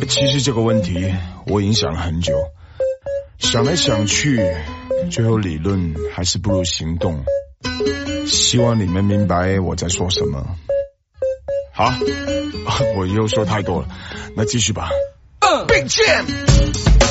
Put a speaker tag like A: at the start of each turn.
A: 其实这个问题我已经想了很久，想来想去，最后理论还是不如行动。希望你们明白我在说什么。好，我又说太多了，那继续吧。
B: 并肩。